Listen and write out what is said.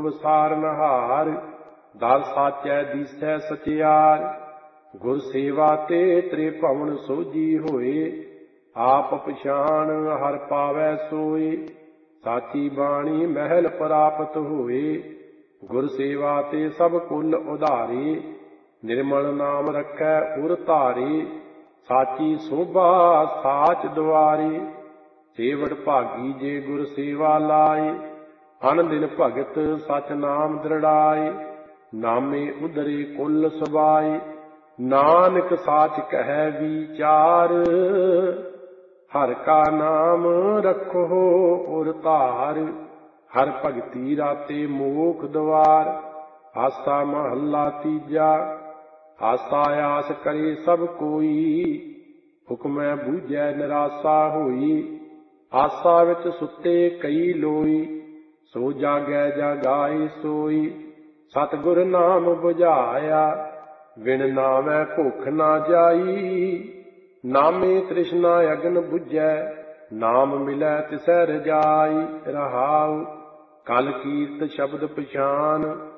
ਵਸਾਰਨ ਹਾਰ। ਦਰ ਸਾਚੈ ਦੀਸੈ ਸਚਿਆਰ। ਗੁਰ ਸੇਵਾ ਤੇ ਤ੍ਰਿਭਵਨ ਸੋਝੀ ਹੋਏ। ਆਪ ਪਛਾਣ ਹਰ ਪਾਵੈ ਸੋਏ। ਸਾਚੀ ਬਾਣੀ ਮਹਿਲ ਪ੍ਰਾਪਤ ਹੋਏ। ਗੁਰ ਸੇਵਾ ਤੇ ਸਭ ਕੁਲ ਉਧਾਰੇ। ਨਿਰਮਲ ਨਾਮ ਰੱਖੈ ਉਰ ਧਾਰੇ। ਸਾਚੀ ਸੋਭਾ ਸਾਚ ਦੁਆਰੇ। ਸੇਵੜ ਭਾਗੀ ਜੇ ਗੁਰ ਸੇਵਾ ਲਾਏ। ਅਨ ਦਿਨ ਭਗਤ ਸਚ ਨਾਮ ਦ੍ਰਿੜਾਏ। ਨਾਮੇ ਉਧਰੇ ਕੁਲ ਸਬਾਏ। ਨਾਨਕ ਸਾਚ ਕਹੈ ਵੀਚਾਰ। ਹਰਿ ਕਾ ਨਾਮ ਰਖੋ ਉਰ ਧਾਰ। ਹਰਿ ਭਗਤੀ ਰਾਤੇ ਮੋਖ ਦੁਆਰ। ਆਸਾ ਮਹੱਲਾ ਤੀਜਾ। ਆਸਾ ਆਸ ਕਰੇ ਸਭ ਕੋਈ। ਹੁਕਮੈ ਬੂਝੈ ਨਿਰਾਸਾ ਹੋਈ। ਆਸਾ ਵਿੱਚ ਸੁੱਤੇ ਕਈ ਲੋਈ। ਸੋ ਜਾਗੈ ਜਗਾਏ ਸੋਈ। ਸਤਿਗੁਰ ਨਾਮ ਬੁਝਾਇਆ। ਬਿਨ ਨਾਮੈ ਭੁੱਖ ਨਾ ਜਾਈ। ਨਾਮੇ ਤ੍ਰਿਸ਼ਨਾ ਅਗਨ ਬੁਝੈ। ਨਾਮ ਮਿਲੈ ਤਿਸੈ ਰਜਾਈ। ਰਹਾਉ ਕਲ ਕੀਰਤ ਸ਼ਬਦ ਪਛਾਨ।